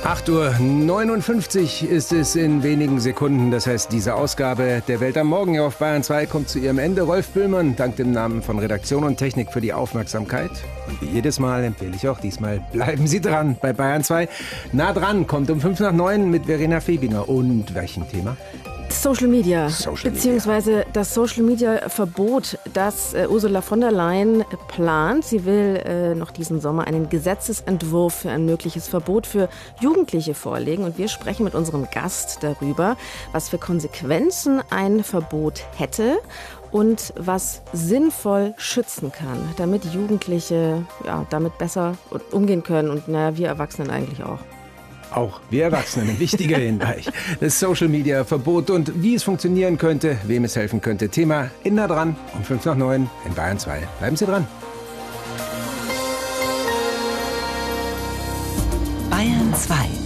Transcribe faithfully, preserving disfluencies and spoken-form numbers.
acht Uhr neunundfünfzig ist es in wenigen Sekunden. Das heißt, diese Ausgabe der Welt am Morgen hier auf Bayern zwei kommt zu ihrem Ende. Rolf Böhlmann dankt im Namen von Redaktion und Technik für die Aufmerksamkeit. Und wie jedes Mal empfehle ich auch diesmal, bleiben Sie dran bei Bayern zwei. Nah dran kommt um fünf nach neun mit Verena Febinger. Und welchem Thema? Social Media, Social beziehungsweise Media. das Social Media Verbot, das äh, Ursula von der Leyen plant. Sie will äh, noch diesen Sommer einen Gesetzesentwurf für ein mögliches Verbot für Jugendliche vorlegen. Und wir sprechen mit unserem Gast darüber, was für Konsequenzen ein Verbot hätte und was sinnvoll schützen kann, damit Jugendliche ja, damit besser umgehen können und naja, wir Erwachsenen eigentlich auch. Auch wir Erwachsenen, ein wichtiger Hinweis. Das Social-Media-Verbot und wie es funktionieren könnte, wem es helfen könnte. Thema in nah dran, um fünf nach neun in Bayern zwei. Bleiben Sie dran. Bayern zwei.